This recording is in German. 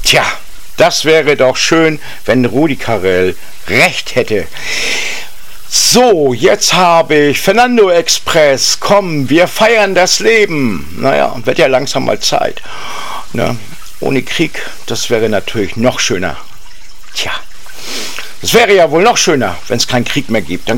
Tja, das wäre doch schön, wenn Rudi Carrell recht hätte. So, jetzt habe ich Fernando Express. Komm, wir feiern das Leben. Naja, wird ja langsam mal Zeit. Ne? Ohne Krieg, das wäre natürlich noch schöner. Tja, das wäre ja wohl noch schöner, wenn es keinen Krieg mehr gibt. Dann